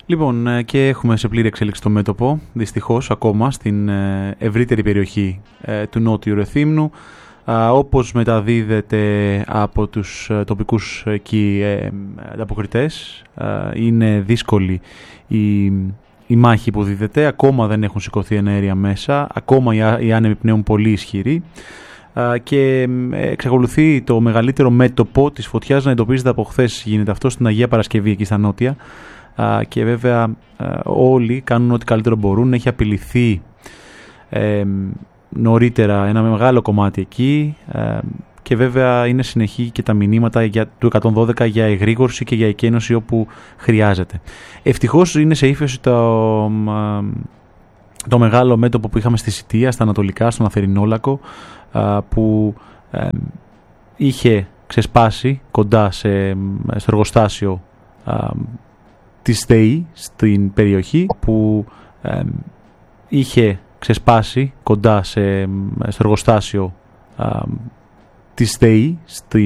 Λοιπόν, και έχουμε σε πλήρη εξέλιξη το μέτωπο, δυστυχώς, ακόμα στην ευρύτερη περιοχή του Νότιου Ρεθύμνου. Όπως μεταδίδεται από τους τοπικούς εκεί ανταποκριτές, είναι δύσκολη η μάχη που δίδεται. Ακόμα δεν έχουν σηκωθεί εναέρια μέσα, ακόμα οι άνεμοι πνέουν πολύ ισχυροί και εξακολουθεί το μεγαλύτερο μέτωπο της φωτιάς να εντοπίζεται από χθες. Γίνεται αυτό στην Αγία Παρασκευή εκεί στα νότια και βέβαια όλοι κάνουν ό,τι καλύτερο μπορούν. Έχει απειληθεί νωρίτερα ένα μεγάλο κομμάτι εκεί και βέβαια είναι συνεχή και τα μηνύματα του 112 για εγρήγορση και για εκένωση όπου χρειάζεται. Ευτυχώς είναι σε ύφεση το μεγάλο μέτωπο που είχαμε στη Σιτία, στα Ανατολικά, στον Αθερινόλακο, που είχε ξεσπάσει κοντά στο εργοστάσιο της ΔΕΗ στην περιοχή, που είχε ξεσπάσει κοντά στο εργοστάσιο της ΔΕΗ